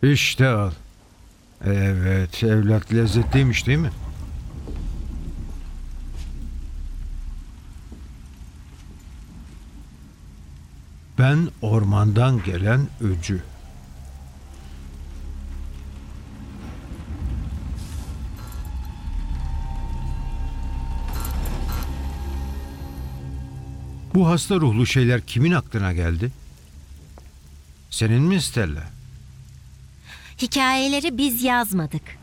İşte al. Evet, evlat lezzetliymiş değil mi? Ben ormandan gelen öcü. Bu hasta ruhlu şeyler kimin aklına geldi? Senin mi Stella? Hikayeleri biz yazmadık.